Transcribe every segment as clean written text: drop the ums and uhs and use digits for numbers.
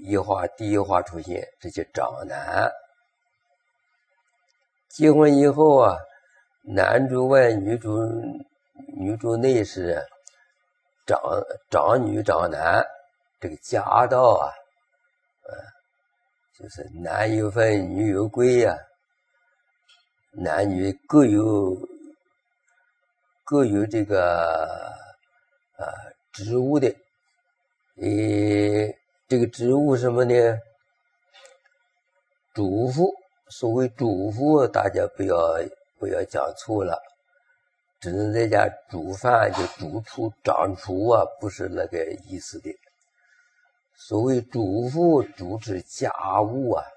第一化出现，这叫长男。结婚以后啊，男主外女主内是长女长男，这个家道啊，就是男有分女有归呀，男女各有这个职务的。这个职务什么呢？主妇，所谓主妇，大家不要讲错了，只能在家煮饭，就主厨掌厨啊，不是那个意思的。所谓主妇，主持家务啊，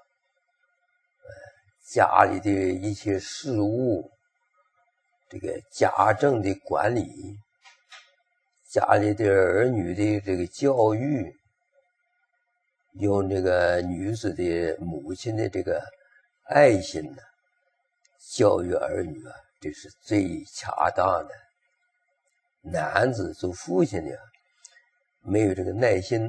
家里的一切事务，这个家政的管理，家里的儿女的这个教育，用这个女子的母亲的这个爱心呢，教育儿女啊，这是最恰当的。男子做父亲的没有这个耐心，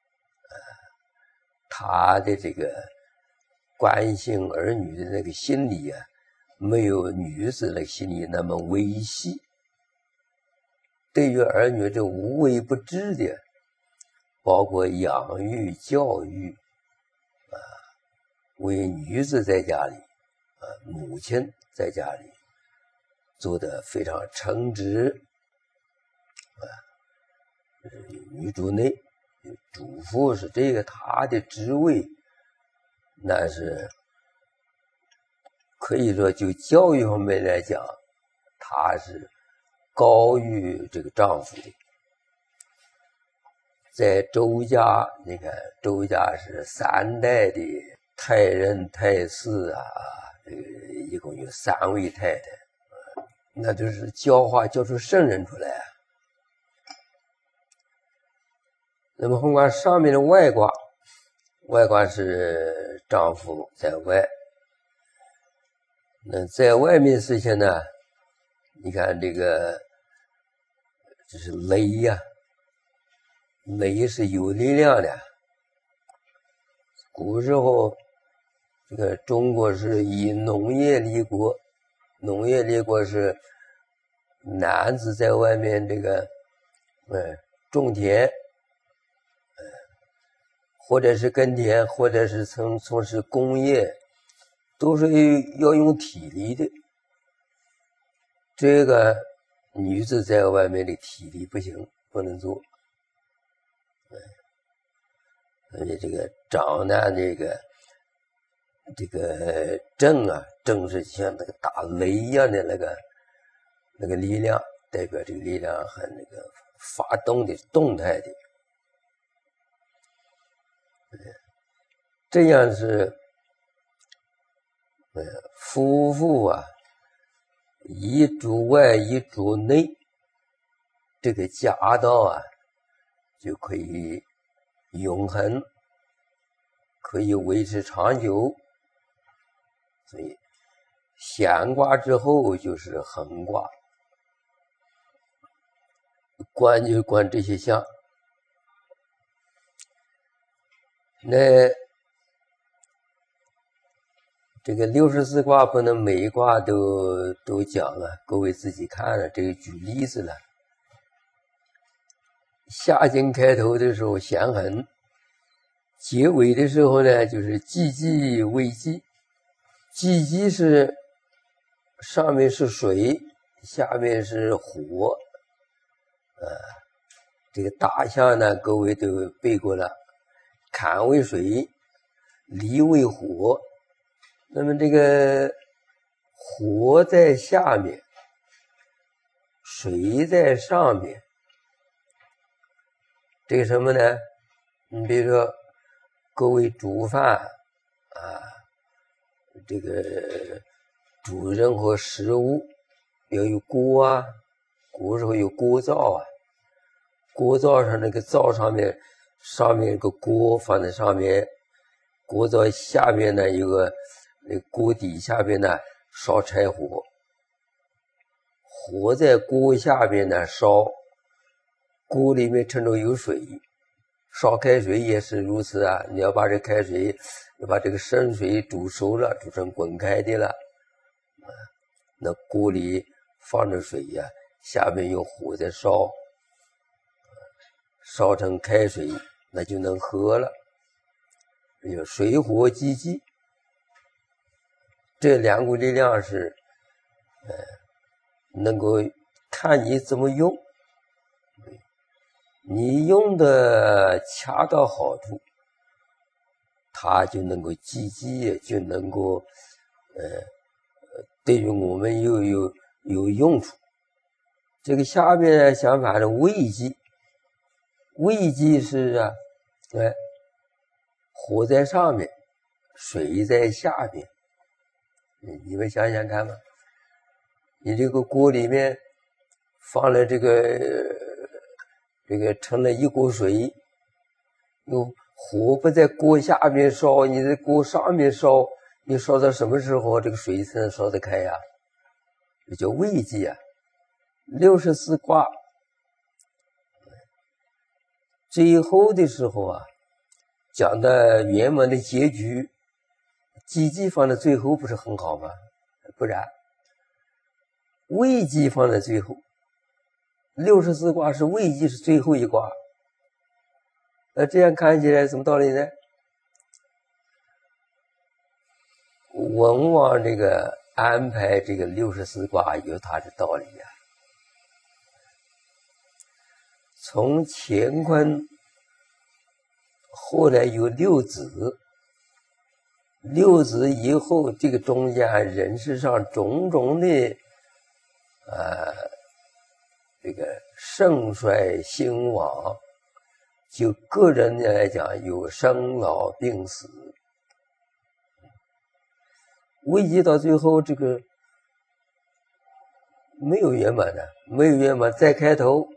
他的这个关心儿女的那个心理啊，没有女子的心理那么维系。对于儿女这无微不至的，包括养育教育为女子在家里母亲在家里做得非常称职女主内主妇是这个她的职位，那是可以说就教育方面来讲，她是高于这个丈夫的。在周家，你看周家是3代的太任太师啊，这个一共有3位太太，那就是教化教出圣人出来啊。那么红卦上面的外卦是丈夫在外，那在外面事情呢，你看这个这是雷呀，雷是有力量的。古时候这个中国是以农业立国，农业立国是男子在外面这个种田，或者是耕田，或者是从事工业，都是要用体力的。这个女子在外面的体力不行，不能做。而且这个长男这个正啊，正是像那个打雷一样的那个力量，代表这个力量和那个发动的动态的。这样是夫妇啊，一主外一主内，这个家道啊就可以永恒，可以维持长久。所以咸卦之后就是恒卦，观就观这些象。那这个64卦不能每一卦都讲啊，各位自己看了，这个举例子了。下经开头的时候咸恒，结尾的时候呢就是既济未济。既济是上面是水，下面是火，这个大象呢各位都背过了，坎为水，离为火。那么这个火在下面，水在上面，这个什么呢？你比如说各位煮饭这个煮任何食物要有锅啊，古时候有锅灶啊，锅灶上那个灶上面有个锅放在上面，锅灶下面呢有个那锅底下边呢烧柴火，火在锅下边呢烧，锅里面趁着有水， 烧开水也是如此啊，你要把这开水，要把这个生水煮熟了，煮成滚开的了，那锅里放着水呀，下面有火在烧，烧成开水，那就能喝了。有水火既济，这两股力量是，能够看你怎么用，你用的恰到好处，它就能够积极，就能够，对于我们又有用处。这个下面相反的位极，位极是啊，火在上面，水在下面。你们想想看吧，你这个锅里面放了这个盛了一锅水，有火不在锅下面烧，你在锅上面烧，你烧到什么时候这个水才能烧得开呀？这叫位极啊。64卦最后的时候啊，讲的圆满的结局，积极放在最后不是很好吗？不然，位极放在最后，64卦是位极是最后一卦。这样看起来什么道理呢？文王这个安排这个64卦有它的道理啊。从乾坤，后来有六子，六子以后，这个中间人世上种种的这个盛衰兴亡，就个人的来讲，有生老病死，危及到最后，这个没有圆满的，没有圆满再开头。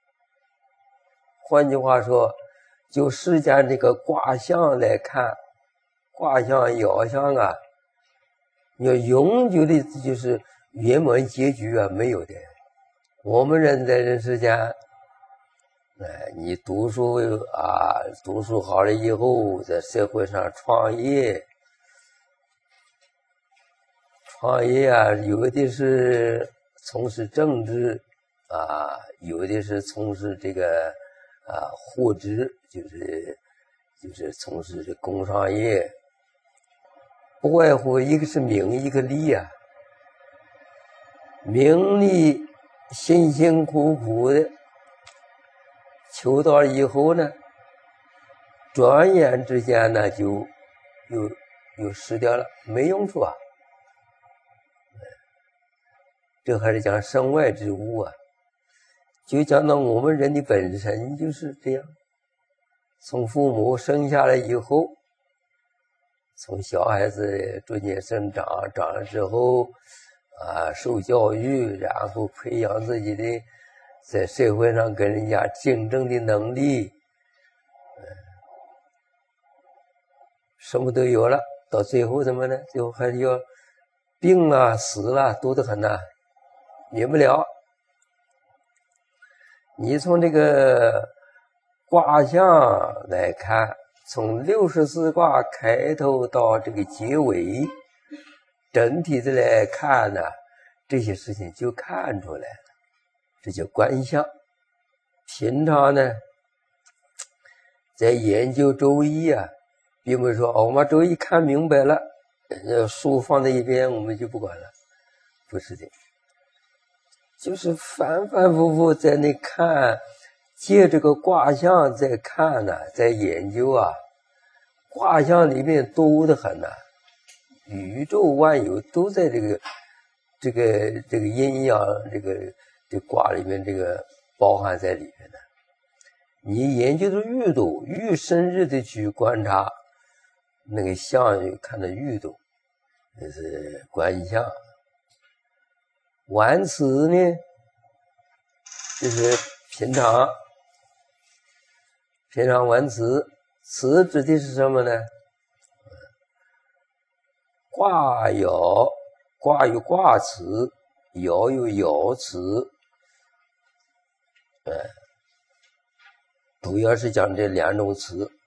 换句话说，就世间这个卦象来看，卦象爻象啊，你要永久的就是圆满结局啊，没有的。我们人在人世间，你读书啊，读书好了以后，在社会上创业啊，有的是从事政治啊，有的是从事这个货职，就是从事这工商业，不外乎一个是名，一个利啊。名利辛辛苦苦的求到了以后呢，转眼之间呢就又失掉了，没用处啊。这还是讲身外之物啊。就讲到我们人的本身就是这样，从父母生下来以后，从小孩子逐渐生长，长了之后受教育，然后培养自己的在社会上跟人家竞争的能力，什么都有了，到最后怎么呢？最后还是要病啊死啊多得很呐，免不了。你从这个卦象来看，从64卦开头到这个结尾，整体的来看呢，这些事情就看出来了，这叫观象。平常呢，在研究周易啊，并不是说我们周易看明白了，书放在一边我们就不管了，不是的。就是反反复复在那看，借这个卦象在看呢，在研究啊，卦象里面多得很呐，宇宙万有都在这个阴阳这卦里面这个包含在里面的。你研究的愈多，愈深入的去观察那个象，看得愈多，这是观象。玩辞呢，就是平常玩辞，辞指的是什么呢？卦爻，卦有卦辞，爻有爻辞， 主要是讲这两种词。